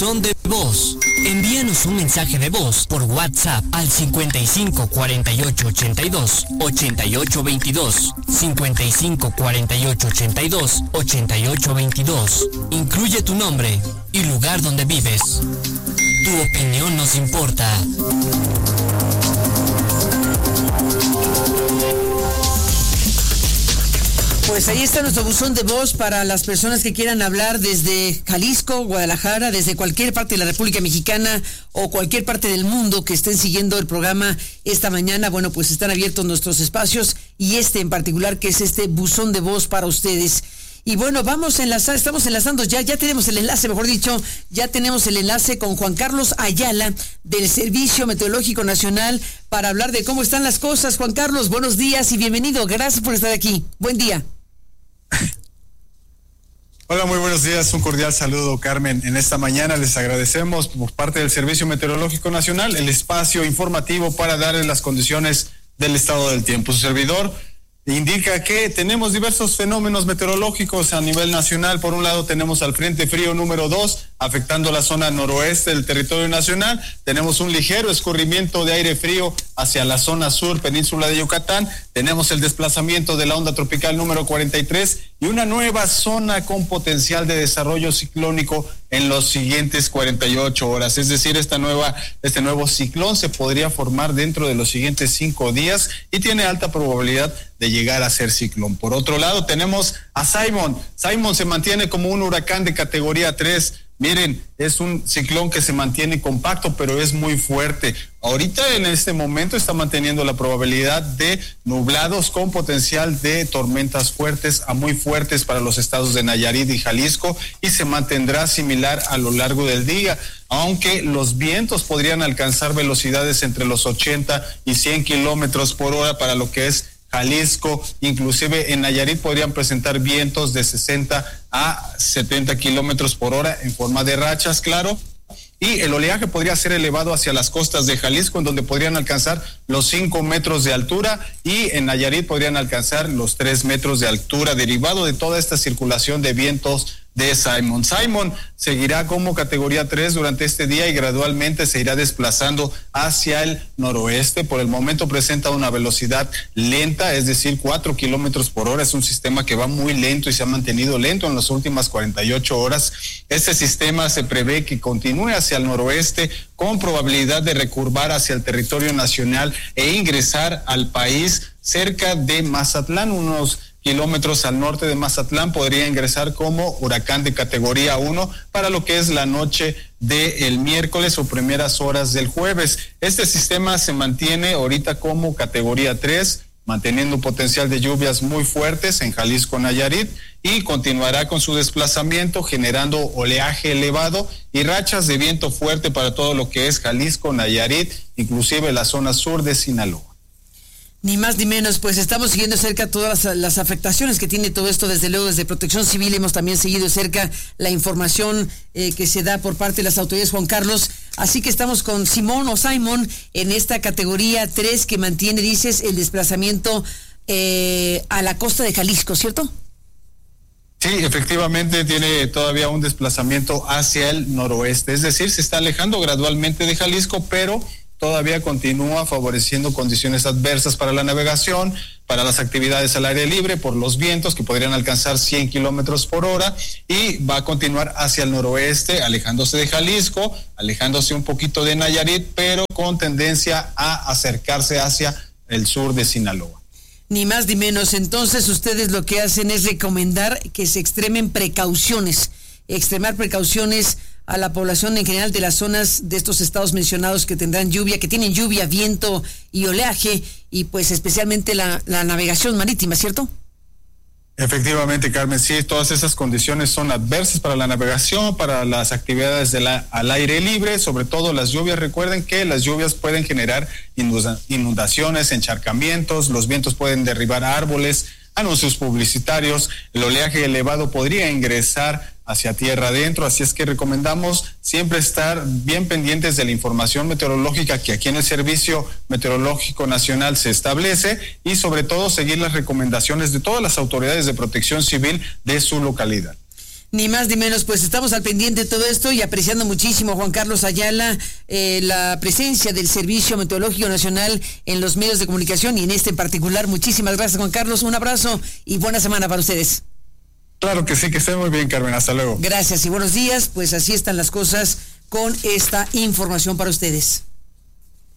buzón de voz. Envíanos un mensaje de voz por WhatsApp al 55 48 82 88 22. 55 48 82 88 22. Incluye tu nombre y lugar donde vives. Tu opinión nos importa. Pues ahí está nuestro buzón de voz para las personas que quieran hablar desde Jalisco, Guadalajara, desde cualquier parte de la República Mexicana o cualquier parte del mundo que estén siguiendo el programa esta mañana. Bueno, pues están abiertos nuestros espacios y este en particular, que es este buzón de voz para ustedes. Y bueno, estamos enlazando ya tenemos el enlace, mejor dicho, ya tenemos el enlace con Juan Carlos Ayala del Servicio Meteorológico Nacional para hablar de cómo están las cosas. Juan Carlos, buenos días y bienvenido. Gracias por estar aquí. Buen día. Hola, muy buenos días. Un cordial saludo, Carmen. En esta mañana les agradecemos por parte del Servicio Meteorológico Nacional el espacio informativo para darles las condiciones del estado del tiempo. Su servidor indica que tenemos diversos fenómenos meteorológicos a nivel nacional. Por un lado tenemos al Frente Frío número 2 afectando la zona noroeste del territorio nacional. Tenemos un ligero escurrimiento de aire frío hacia la zona sur, península de Yucatán. Tenemos el desplazamiento de la onda tropical número 43 y una nueva zona con potencial de desarrollo ciclónico en los siguientes 48 horas. Es decir, este nuevo ciclón se podría formar dentro de los siguientes 5 días y tiene alta probabilidad de llegar a ser ciclón. Por otro lado, tenemos a Simon. Simon se mantiene como un huracán de categoría 3. Miren, es un ciclón que se mantiene compacto, pero es muy fuerte. Ahorita en este momento está manteniendo la probabilidad de nublados con potencial de tormentas fuertes a muy fuertes para los estados de Nayarit y Jalisco, y se mantendrá similar a lo largo del día, aunque los vientos podrían alcanzar velocidades entre los 80 y 100 kilómetros por hora para lo que es Jalisco. Inclusive en Nayarit podrían presentar vientos de 60 a 70 kilómetros por hora en forma de rachas, claro. Y el oleaje podría ser elevado hacia las costas de Jalisco, en donde podrían alcanzar los 5 metros de altura, y en Nayarit podrían alcanzar los 3 metros de altura, derivado de toda esta circulación de vientos de Simon. Simon seguirá como categoría 3 durante este día y gradualmente se irá desplazando hacia el noroeste. Por el momento presenta una velocidad lenta, es decir, 4 kilómetros por hora. Es un sistema que va muy lento y se ha mantenido lento en las últimas 48 horas. Este sistema se prevé que continúe hacia el noroeste con probabilidad de recurvar hacia el territorio nacional e ingresar al país cerca de Mazatlán, unos kilómetros al norte de Mazatlán. Podría ingresar como huracán de categoría 1 para lo que es la noche del miércoles o primeras horas del jueves. Este sistema se mantiene ahorita como categoría 3, manteniendo potencial de lluvias muy fuertes en Jalisco, Nayarit, y continuará con su desplazamiento generando oleaje elevado y rachas de viento fuerte para todo lo que es Jalisco, Nayarit, inclusive la zona sur de Sinaloa. Ni más ni menos, pues estamos siguiendo de cerca todas las afectaciones que tiene todo esto. Desde luego, desde Protección Civil hemos también seguido de cerca la información que se da por parte de las autoridades, Juan Carlos. Así que estamos con Simon en esta categoría 3 que mantiene, dices, el desplazamiento a la costa de Jalisco, ¿cierto? Sí, efectivamente tiene todavía un desplazamiento hacia el noroeste, es decir, se está alejando gradualmente de Jalisco, pero todavía continúa favoreciendo condiciones adversas para la navegación, para las actividades al aire libre, por los vientos que podrían alcanzar 100 kilómetros por hora, y va a continuar hacia el noroeste, alejándose de Jalisco, alejándose un poquito de Nayarit, pero con tendencia a acercarse hacia el sur de Sinaloa. Ni más ni menos. Entonces ustedes lo que hacen es recomendar que se extremen precauciones, extremar precauciones a la población en general de las zonas de estos estados mencionados que tendrán lluvia, que tienen lluvia, viento y oleaje, y pues especialmente la navegación marítima, ¿cierto? Efectivamente, Carmen, sí, todas esas condiciones son adversas para la navegación, para las actividades al aire libre, sobre todo las lluvias. Recuerden que las lluvias pueden generar inundaciones, encharcamientos, los vientos pueden derribar árboles, anuncios publicitarios, el oleaje elevado podría ingresar hacia tierra adentro, así es que recomendamos siempre estar bien pendientes de la información meteorológica que aquí en el Servicio Meteorológico Nacional se establece, y sobre todo seguir las recomendaciones de todas las autoridades de protección civil de su localidad. Ni más ni menos, pues estamos al pendiente de todo esto y apreciando muchísimo, Juan Carlos Ayala, la presencia del Servicio Meteorológico Nacional en los medios de comunicación y en este en particular. Muchísimas gracias, Juan Carlos. Un abrazo y buena semana para ustedes. Claro que sí, que esté muy bien, Carmen. Hasta luego. Gracias y buenos días. Pues así están las cosas con esta información para ustedes.